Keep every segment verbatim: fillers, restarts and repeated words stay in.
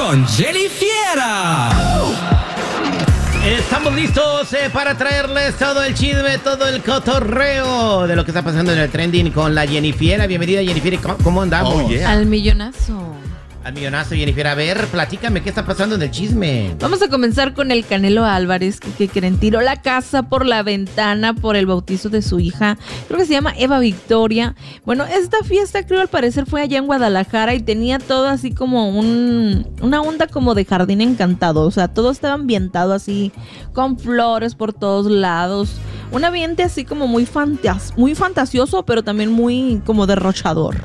con Jenny Fiera. Estamos listos eh, para traerles todo el chisme, todo el cotorreo de lo que está pasando en el trending con la Jenny Fiera. Bienvenida, Jenny Fiera. ¿Cómo, cómo andamos? Oh, yeah. Al millonazo. Al millonazo, Jenny Fiera. A ver, platícame, ¿qué está pasando en el chisme? Vamos a comenzar con el Canelo Álvarez, que, que creen, tiró la casa por la ventana por el bautizo de su hija. Creo que se llama Eva Victoria. Bueno, esta fiesta creo al parecer fue allá en Guadalajara y tenía todo así como un una onda como de jardín encantado. O sea, todo estaba ambientado así con flores por todos lados. Un ambiente así como muy, fantas- muy fantasioso, pero también muy como derrochador.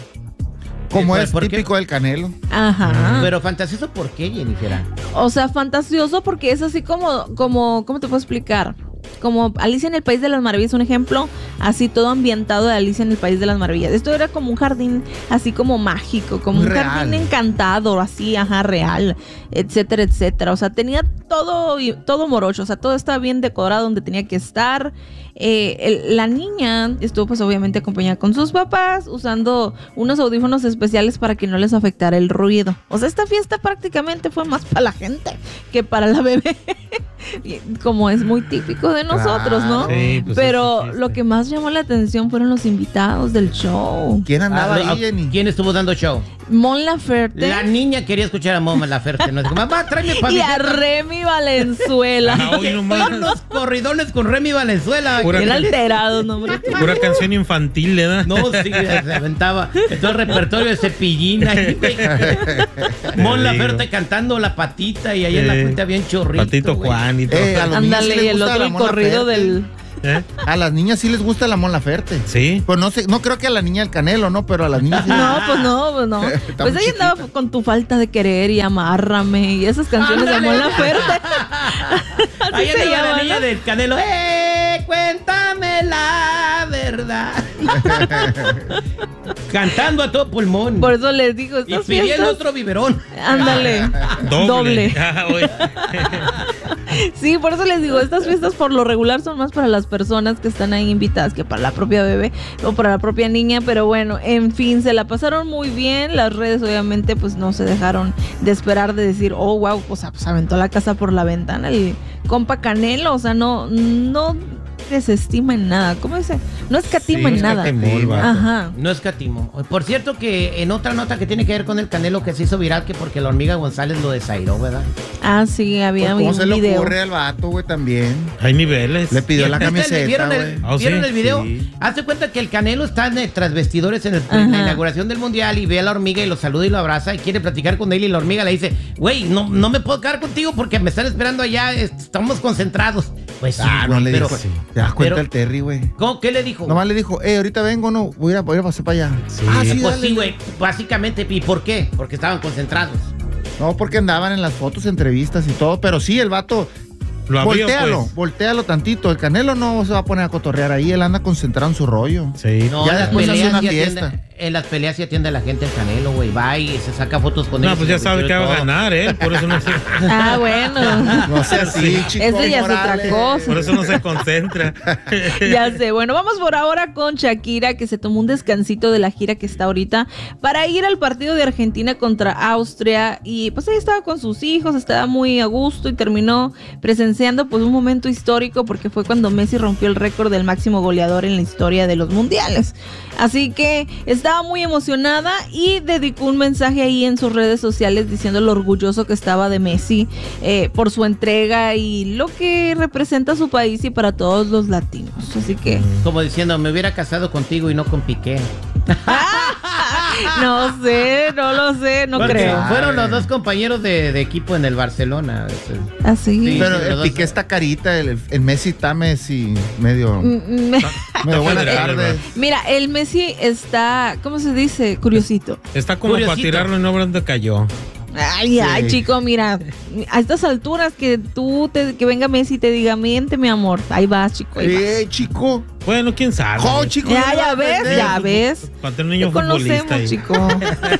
Como Eh, es ¿por qué? típico del Canelo. Ajá. Pero fantasioso, ¿por qué, Jenny Fiera? O sea, fantasioso porque es así como, como, ¿cómo te puedo explicar? Como Alicia en el País de las Maravillas, un ejemplo, así todo ambientado de Alicia en el País de las Maravillas. Esto era como un jardín así como mágico, como Muy un real. jardín encantado, así, ajá, real, etcétera, etcétera. O sea, tenía todo, todo morocho, o sea, todo estaba bien decorado donde tenía que estar. Eh, el- la niña estuvo pues obviamente acompañada con sus papás usando unos audífonos especiales para que no les afectara el ruido. O sea, esta fiesta prácticamente fue más para la gente que para la bebé. Como es muy típico de nosotros, ¿no? Claro. Sí, pues Pero es su lo que más llamó la atención fueron los invitados del show. ¿Quién andaba Ah, ahí, Jenny? ¿Quién estuvo dando show? Mon Laferte La niña quería escuchar a Moma Laferte. Nos dijo, mamá, tráeme para y a Remy Valenzuela. Ah, hoy nomás. Unos corridones con Remy Valenzuela. Pura- Bien alterados, ¿no? hombre? Pura canción infantil, ¿verdad? No, sí, se aventaba todo el repertorio de Cepillín ahí, güey. Mon Laferte cantando La Patita y ahí en la Sí. cuenta bien chorrito. Patito güey. Juan y todo. Eh, a los niños sí Ándale, les y el gusta otro la el Mon corrido Laferte. del... ¿Eh? A las niñas sí les gusta la Mon Laferte. Sí. Pues no sé, no creo que a la niña el Canelo, ¿no? Pero a las niñas sí. No, pues no, pues no. Está Pues muy ahí andaba chiquita. con Tu Falta de Querer y Amárrame y esas canciones de Ándale. Mon Laferte. Ahí Así se andaba la llama, niña ¿no? del Canelo. ¡Eh! Cuéntame la verdad. Cantando a todo pulmón. Por eso les digo, y estas pidiendo fiestas... otro biberón. Ándale. Doble. Doble. Ah, oye. Sí, por eso les digo, estas fiestas por lo regular son más para las personas que están ahí invitadas que para la propia bebé o para la propia niña, pero bueno, en fin, se la pasaron muy bien. Las redes obviamente pues no se dejaron de esperar de decir, oh, wow, o sea, pues aventó la casa por la ventana el compa Canelo, o sea, no, no desestima en nada, ¿cómo dice? No escatima Sí, en nada. escatimó el vato. Ajá. No escatimo. Por cierto que en otra nota que tiene que ver con el Canelo que se hizo viral que porque la hormiga González lo desairó, ¿verdad? Ah, sí, había Pues, ¿cómo un se le video. ocurre al vato, güey, también? Hay niveles. Le pidió la ¿Viste el- camiseta, ¿Vieron güey. el, Oh, ¿vieron sí, el video? sí. Hazte cuenta que el Canelo está en el tras vestidores en, el- en la Ajá. inauguración del mundial y ve a la hormiga y lo saluda y lo abraza y quiere platicar con él y la hormiga le dice, güey, no, no me puedo quedar contigo porque me están esperando allá, estamos concentrados. Pues sí, Ah, no güey, le pero, dijo. ¿Te das cuenta pero- el Terry, güey? ¿cómo? ¿Qué le dijo? Nomás le dijo, eh, ahorita vengo, no, voy a, ir a- voy a pasar para allá. Sí. Ah, sí, Pues dale. sí, güey, básicamente. ¿Y por qué? Porque estaban concentrados. No, porque andaban en las fotos, entrevistas y todo, pero sí, el vato, Lo abrió, voltealo, pues. voltealo tantito. El Canelo no se va a poner a cotorrear ahí, él anda concentrado en su rollo. Sí. No, Ya en las después hace peleas una sí fiesta. atiende- en las peleas sí atiende a la gente el Canelo, güey. Va y se saca fotos con él. No, pues ya sabe que va a ganar, ¿eh? Por eso no se, Ah, bueno. No sea así, chico. Eso ya es otra cosa. por eso no se concentra. Ya sé. Bueno, vamos por ahora con Shakira, que se tomó un descansito de la gira que está ahorita para ir al partido de Argentina contra Austria. Y pues ahí estaba con sus hijos, estaba muy a gusto y terminó presenciando pues un momento histórico porque fue cuando Messi rompió el récord del máximo goleador en la historia de los mundiales. Así que estaba muy emocionada y dedicó un mensaje ahí en sus redes sociales diciendo lo orgulloso que estaba de Messi eh, por su entrega y lo que representa a su país y para todos los latinos. Así que Como diciendo, me hubiera casado contigo y no con Piqué. no sé, no lo sé, no Porque creo. Fueron los dos compañeros de, de equipo en el Barcelona. Así. Sí. Pero los el dos- Piqué está carita, el, el Messi está Messi medio, Mm, me- medio buenas federal, tardes. ¿verdad? Mira, el Messi está, ¿cómo se dice? Curiosito. Está como Curiosito. para tirarlo y no ver dónde cayó. Ay, ay, Sí. chico, mira, a estas alturas que tú, te, que venga Messi y te diga, miente, mi amor, ahí vas, chico, ahí vas. Eh, chico. Bueno, quién sabe. Jo, chico. Ya, no ya vas a ves, entender. ya ves. Para tener un niño Te conocemos, futbolista. ahí. chico.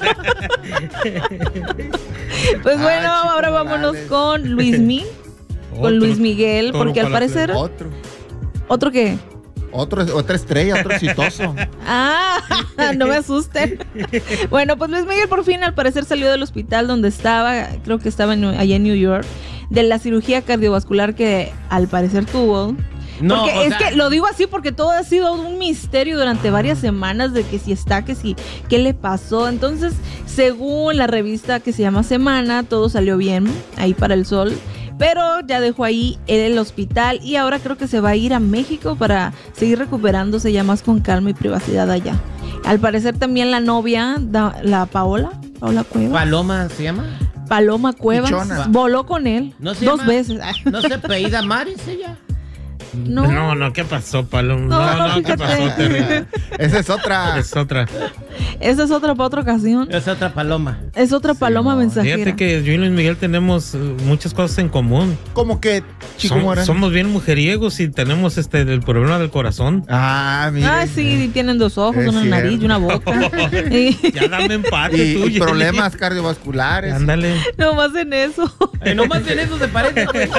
Pues bueno, Ah, Chico ahora vámonos Morales. con Luismi, con Otro Luis Miguel, toro porque al para la parecer, Otro. ¿otro qué? Otro, otra estrella, otro exitoso. Ah, no me asusten. Bueno, pues Luis Miguel por fin al parecer salió del hospital donde estaba, creo que estaba en, allá en New York, de la cirugía cardiovascular que al parecer tuvo. No, porque o es sea- que lo digo así porque todo ha sido un misterio durante varias semanas de que si está, que si, qué le pasó. Entonces, según la revista que se llama Semana, todo salió bien ahí para el sol. Pero ya dejó ahí el hospital y ahora creo que se va a ir a México para seguir recuperándose ya más con calma y privacidad allá. Al parecer también la novia, da- la Paola, Paola Cuevas, Paloma se llama. Paloma Cuevas, Pichona. voló con él ¿No se dos llama? veces. No se apellida Maris ella. No. No, no, ¿qué pasó, Paloma? No, No, no, ¿qué fíjate. pasó, Terry? Esa es otra. Es otra. Esa es otra para otra ocasión. Es otra paloma. Es otra paloma no, mensajera. Fíjate que yo y Luis Miguel tenemos eh, muchas cosas en común. Como que, chico Som- Morán. somos bien mujeriegos y tenemos este el problema del corazón. Ah, mira. Ah, sí, tienen dos ojos, Es una cierto. nariz y una boca. Y Ya dame empate Y, tú, y Jenny. problemas cardiovasculares. Ándale. no más en eso. Eh, nomás en eso se parece, güey.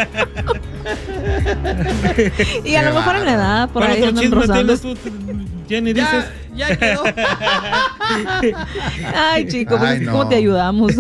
Y a Qué lo mejor en la edad, por ¿Cuál ahí otro andan chisme rozando. tienes tú, Jenny? Ya, Dices. ya quedó. Ay, chico, pues Ay, es que no. ¿cómo te ayudamos?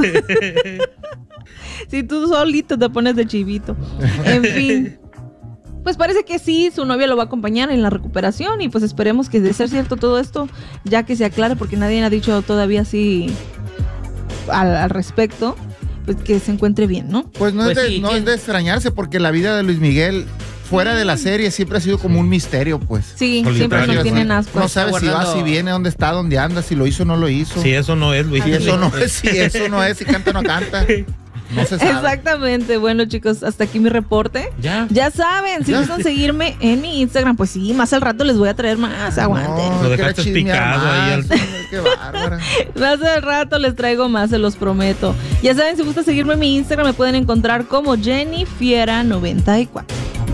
Si tú solito te pones de chivito. En fin. Pues parece que sí, su novia lo va a acompañar en la recuperación y pues esperemos que de ser cierto todo esto, ya que se aclare, porque nadie ha dicho todavía así al, al respecto, pues que se encuentre bien, ¿no? Pues no, Pues es, de, sí, no ¿quién? es de extrañarse porque la vida de Luis Miguel fuera de la serie siempre ha sido como un misterio, pues. Sí, Solitario, siempre nos sí. tienen asco. No sabes si va, guardando- si viene, dónde está, dónde anda, si lo hizo o no lo hizo. Si eso no es, Luis. Si eso no es, si eso no es, si canta o no canta. No se sabe. Exactamente. Bueno, chicos, hasta aquí mi reporte. Ya. Ya saben, si Ya. gustan seguirme en mi Instagram, pues sí, más al rato les voy a traer más. Aguanten. No, Lo quiere dejaste chismear picado ahí más. al- Qué bárbara. Más al rato les traigo más, se los prometo. Ya saben, si gustan seguirme en mi Instagram, me pueden encontrar como Jenny Fiera noventa y cuatro.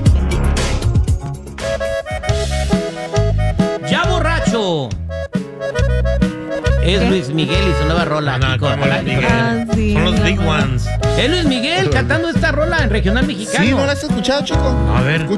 Ya borracho. Es ¿Qué? Luis Miguel y su nueva rola. No, no, aquí con como Luis Horacio. Miguel. Ah, sí, Son los no, big no. ones. Es Luis Miguel cantando esta rola en regional mexicano. Sí, ¿no la has escuchado, chico? A ver.